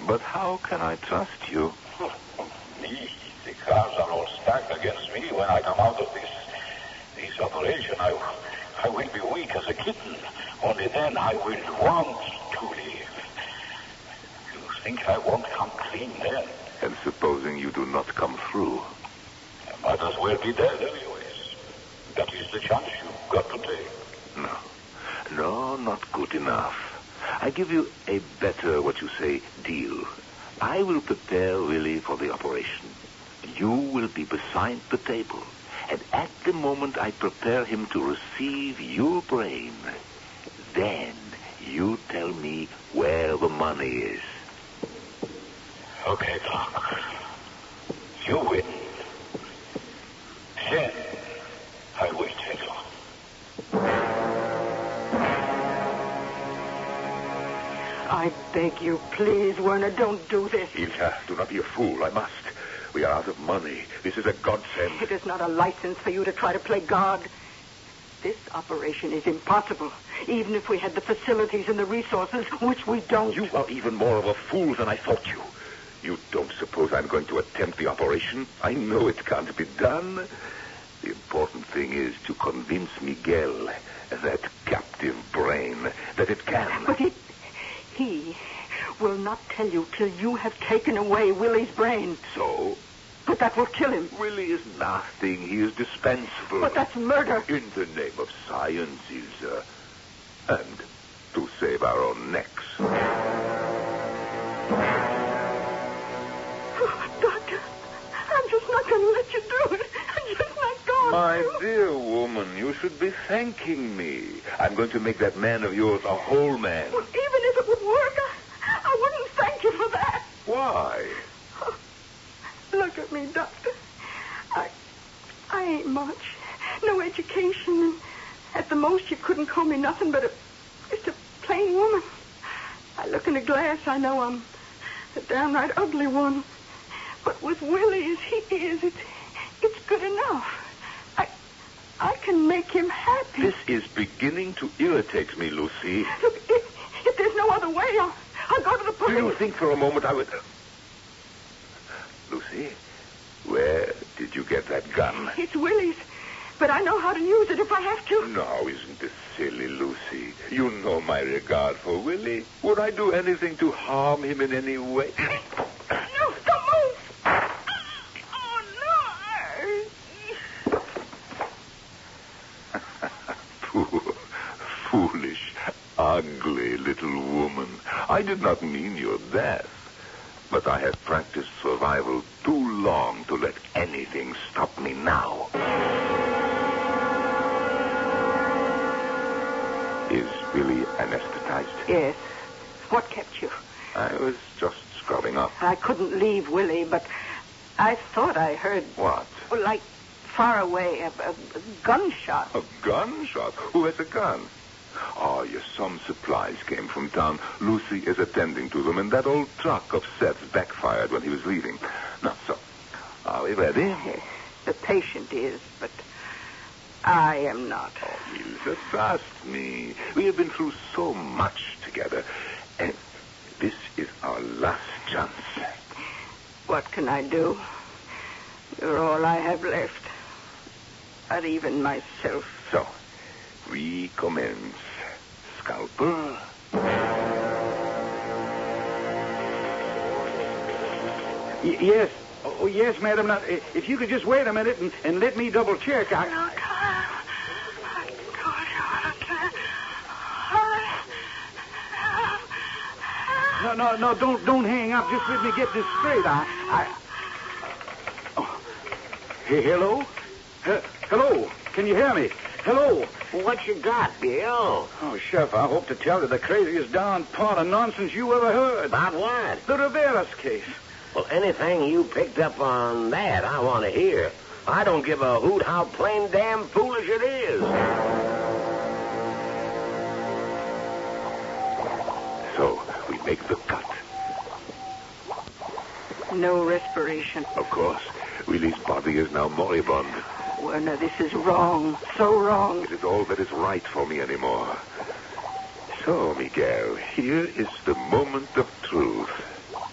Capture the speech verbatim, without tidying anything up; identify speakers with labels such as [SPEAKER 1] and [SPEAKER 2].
[SPEAKER 1] But how can I trust you?
[SPEAKER 2] Me, the cards are all stacked against me. When I come out of this this operation, I, I will be weak as a kitten. Only then I will want to live. You think I won't come clean then?
[SPEAKER 1] And supposing you do not come through?
[SPEAKER 2] I might as well be dead anyways. That is the chance you've got to take.
[SPEAKER 1] No. No, not good enough. I give you a better, what you say, deal. I will prepare Willie for the operation. You will be beside the table. And at the moment I prepare him to receive your brain, then you tell me where the money is.
[SPEAKER 2] Okay, Doc. You win. Then I will take on.
[SPEAKER 3] I beg you, please, Werner, don't do this.
[SPEAKER 1] Ilka, do not be a fool. I must. We are out of money. This is a godsend.
[SPEAKER 3] It is not a license for you to try to play God. This operation is impossible, even if we had the facilities and the resources, which we don't.
[SPEAKER 1] You are even more of a fool than I thought you. You don't suppose I'm going to attempt the operation? I know it can't be done. The important thing is to convince Miguel, that captive brain, that it can.
[SPEAKER 3] But it, he will not tell you till you have taken away Willie's brain.
[SPEAKER 1] So?
[SPEAKER 3] But that will kill him.
[SPEAKER 1] Willie is nothing. He is dispensable.
[SPEAKER 3] But that's murder.
[SPEAKER 1] In the name of science, Ilsa. And to save our own necks.
[SPEAKER 3] Oh, Doctor, I'm just not going to let you do it. I'm just not going
[SPEAKER 1] My
[SPEAKER 3] to.
[SPEAKER 1] dear woman, you should be thanking me. I'm going to make that man of yours a whole man.
[SPEAKER 3] Well, even if it would work, I, I wouldn't thank you for that.
[SPEAKER 1] Why?
[SPEAKER 3] Oh, look at me, Doctor. I, I ain't much. No education. And at the most, you couldn't call me nothing but a, just a plain woman. I look in the glass, I know I'm a downright ugly one. But with Willie as he is, it's, it's good enough. I, I can make him happy.
[SPEAKER 1] This is beginning to irritate me, Lucy.
[SPEAKER 3] Look, if, if there's no other way, I'll, I'll go to the police.
[SPEAKER 1] Do you think for a moment I would... Uh... Lucy, where did you get that gun?
[SPEAKER 3] It's Willie's, but I know how to use it if I have to.
[SPEAKER 1] No, isn't this silly, Lucy? You know my regard for Willie. Would I do anything to harm him in any way?
[SPEAKER 3] No, don't move! Oh, no!
[SPEAKER 1] Poor, foolish, ugly little woman. I did not mean your death. But I have practiced survival too long to let anything stop me now. Is Billy anesthetized?
[SPEAKER 3] Yes. What kept you?
[SPEAKER 1] I was just scrubbing up.
[SPEAKER 3] I couldn't leave Willie, but I thought I heard...
[SPEAKER 1] What?
[SPEAKER 3] Like, far away, a, a, a gunshot.
[SPEAKER 1] A gunshot? Who has a gun? Oh, yes, some supplies came from town. Lucy is attending to them, and that old truck of Seth's backfired when he was leaving. Now, so, are we ready?
[SPEAKER 3] Yes, the patient is, but I am not.
[SPEAKER 1] Oh, Ilse, trust me. We have been through so much together, and this is our last chance.
[SPEAKER 3] What can I do? You're all I have left. Not even myself.
[SPEAKER 1] So, we commence. Scalpel.
[SPEAKER 4] Y- yes. Oh, yes, madam. Now, if you could just wait a minute and, and let me double check. I...
[SPEAKER 3] No, Tom. I told you I can't.
[SPEAKER 4] No, no, no, don't don't hang up. Just let me get this straight. I... I... Oh. Hey, hello? Uh, hello? Can you hear me? Hello?
[SPEAKER 5] What you got, Bill?
[SPEAKER 4] Oh, Chef, I hope to tell you the craziest darn pot of nonsense you ever heard.
[SPEAKER 5] About what?
[SPEAKER 4] The Riveras case.
[SPEAKER 5] Well, anything you picked up on that, I want to hear. I don't give a hoot how plain damn foolish it is.
[SPEAKER 1] So, we make the cut.
[SPEAKER 3] No respiration.
[SPEAKER 1] Of course, Willie's body is now moribund.
[SPEAKER 3] Werner, this is wrong. So wrong.
[SPEAKER 1] It is all that is right for me anymore. So, Miguel, here is the moment of truth.